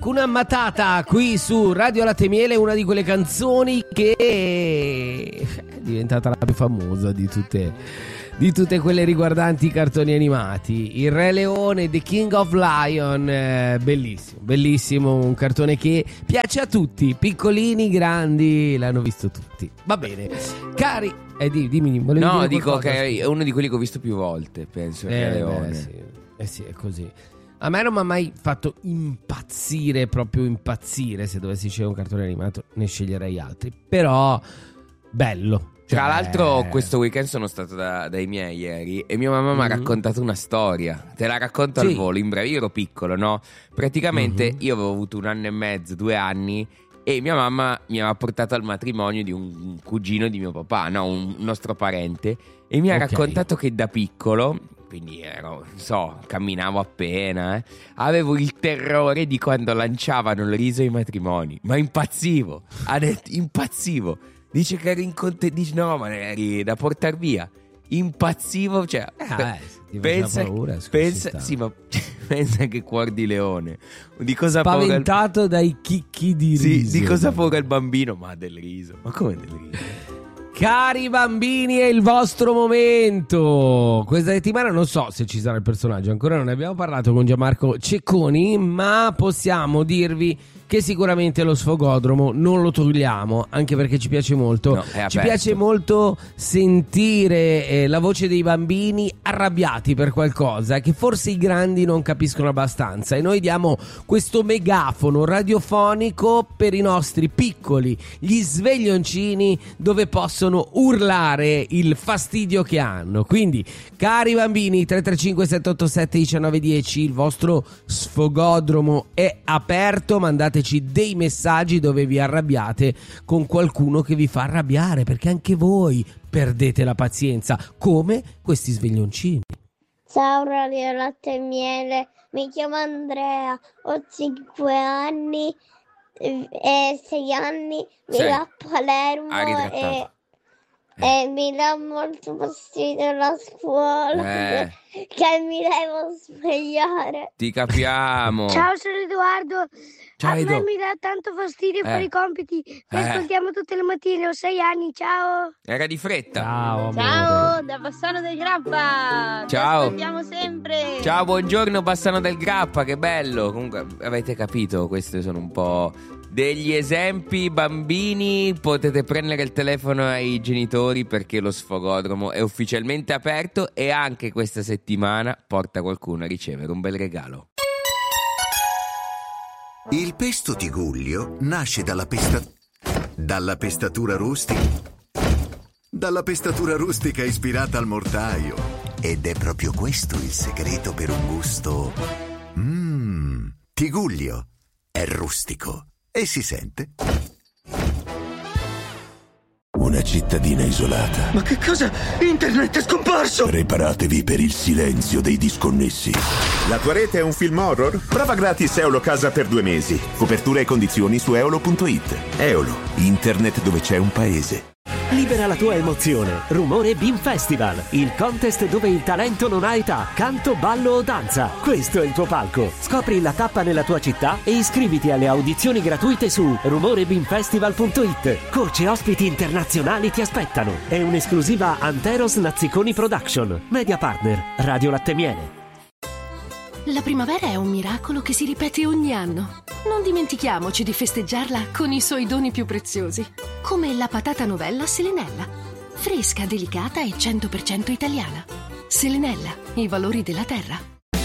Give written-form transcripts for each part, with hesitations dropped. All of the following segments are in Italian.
Hakuna Matata qui su Radio Latte e Miele, una di quelle canzoni che è diventata la più famosa di tutte quelle riguardanti i cartoni animati. Il Re Leone, The King of Lion, bellissimo, un cartone che piace a tutti, piccolini, grandi, l'hanno visto tutti. Va bene, cari, dimmi, volevi dire dico qualcosa? che è uno di quelli che ho visto più volte, penso, il Re Leone. Sì, è così. A me non mi ha mai fatto impazzire, proprio impazzire. Se dovessi scegliere un cartone animato ne sceglierei altri, però bello. Tra l'altro questo weekend sono stato dai miei ieri e mia mamma mi ha raccontato una storia. Te la racconto al volo, in breve. Io ero piccolo, no? Praticamente io avevo avuto 1 anno e mezzo, 2 anni, e mia mamma mi aveva portato al matrimonio di un cugino di mio papà, no? Un nostro parente. E mi ha raccontato che da piccolo, quindi camminavo appena, avevo il terrore di quando lanciavano il riso ai matrimoni. Ma impazzivo, ha detto, impazzivo. Dice che eri dice no, ma eri da portar via. Impazzivo, cioè pensa che cuor di leone. Di cosa spaventato dai chicchi di riso. Sì, di cosa paura il bambino? Ma del riso. Ma come del riso? Cari bambini, è il vostro momento. Questa settimana non so se ci sarà il personaggio, ancora non ne abbiamo parlato con Gianmarco Cecconi, ma possiamo dirvi che sicuramente lo sfogodromo non lo togliamo, anche perché ci piace molto. Ci piace molto sentire la voce dei bambini arrabbiati per qualcosa che forse i grandi non capiscono abbastanza, e noi diamo questo megafono radiofonico per i nostri piccoli, gli sveglioncini, dove possono urlare il fastidio che hanno. Quindi, cari bambini, 335 787 1910, il vostro sfogodromo è aperto. Mandateci dei messaggi dove vi arrabbiate con qualcuno che vi fa arrabbiare, perché anche voi perdete la pazienza, come questi sveglioncini. Ciao Radio Latte e Miele, mi chiamo Andrea, ho 5 anni e 6 anni, vivo a Palermo e mi dà molto fastidio la scuola, che mi devo svegliare. Ti capiamo. Ciao, sono Edoardo. Ciao, a me mi dà tanto fastidio fare i compiti. Li ascoltiamo tutte le mattine, ho 6 anni, ciao. Era di fretta. Ciao, ciao, da Bassano del Grappa. Ciao. Ti ascoltiamo sempre. Ciao, buongiorno Bassano del Grappa, che bello. Comunque avete capito, questi sono un po' degli esempi. Bambini, potete prendere il telefono ai genitori, perché lo sfogodromo è ufficialmente aperto e anche questa settimana porta qualcuno a ricevere un bel regalo. Il pesto Tigullio nasce dalla pestatura rustica ispirata al mortaio, ed è proprio questo il segreto per un gusto. Tigullio è rustico e si sente. Una cittadina isolata. Ma che cosa? Internet è scomparso! Preparatevi per il silenzio dei disconnessi. La tua rete è un film horror? Prova gratis Eolo Casa per 2 mesi. Copertura e condizioni su eolo.it. Eolo, internet dove c'è un paese. Libera la tua emozione. Rumore Beam Festival, il contest dove il talento non ha età, canto, ballo o danza. Questo è il tuo palco. Scopri la tappa nella tua città e iscriviti alle audizioni gratuite su rumorebeamfestival.it. Coach e ospiti internazionali ti aspettano. È un'esclusiva Anteros Nazziconi Production. Media partner Radio Latte e Miele. La primavera è un miracolo che si ripete ogni anno. Non dimentichiamoci di festeggiarla con i suoi doni più preziosi, come la patata novella Selenella, fresca, delicata e 100% italiana. Selenella, i valori della terra.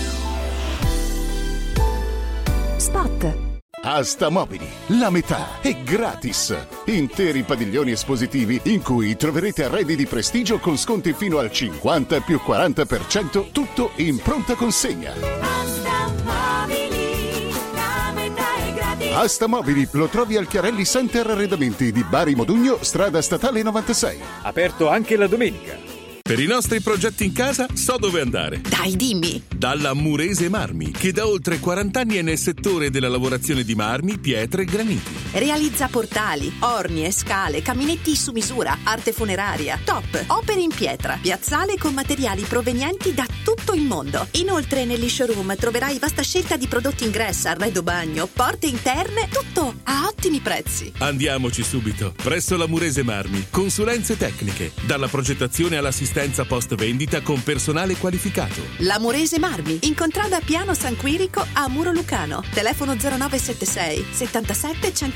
Spot. Asta Mobili, la metà è gratis. Interi padiglioni espositivi in cui troverete arredi di prestigio con sconti fino al 50 più 40%, tutto in pronta consegna. Asta Mobili, la metà è gratis. Asta Mobili lo trovi al Chiarelli Center Arredamenti di Bari Modugno, strada statale 96. Aperto anche la domenica. Per i nostri progetti in casa so dove andare. Dai, dimmi! Dalla Murese Marmi, che da oltre 40 anni è nel settore della lavorazione di marmi, pietre e graniti. Realizza portali, orni e scale, caminetti su misura, arte funeraria, top, opere in pietra, piazzale con materiali provenienti da tutto il mondo. Inoltre negli showroom troverai vasta scelta di prodotti ingresso, arredo bagno, porte interne, tutto a ottimi prezzi. Andiamoci subito. Presso la Murese Marmi. Consulenze tecniche. Dalla progettazione all'assistenza post vendita con personale qualificato. La Murese Marmi. In contrada Piano San Quirico a Muro Lucano. Telefono 0976 77 100